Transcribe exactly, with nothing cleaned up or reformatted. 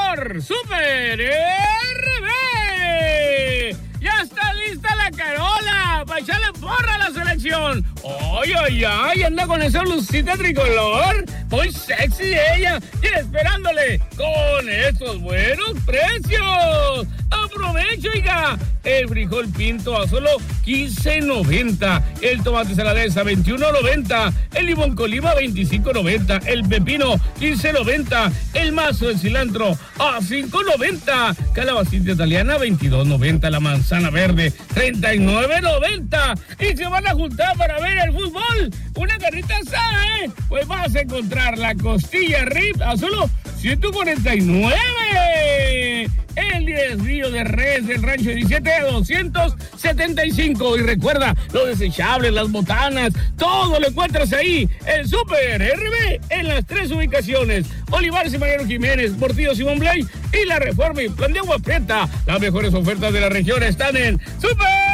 por Super R B. ¡Ya está lista la Carola para echarle porra a la selección! ¡Ay, ay, ay! Anda con esa blusita tricolor. Muy sexy ella. Y esperándole con estos buenos precios. ¡Aprovecha, oiga! El frijol pinto a solo quince noventa. El tomate saladez a veintiuno noventa. El limón colima veinticinco noventa. El pepino quince noventa. El mazo de cilantro a cinco noventa. Calabacita italiana veintidós noventa. La manzana verde treinta y nueve noventa. Y se van a juntar para ver el fútbol. Una carnita asada, ¿eh? Pues vas a encontrar la costilla rib a solo ciento cuarenta y nueve. El diezmillo de res del rancho diecisiete a doscientos setenta y cinco. Y recuerda, los desechables, las botanas, todo lo encuentras ahí en Super R B en las tres ubicaciones: Olivares y Mariano Jiménez, Portillo Simón Blay y La Reforma y Plan de Agua Prieta. Las mejores ofertas de la región están en Super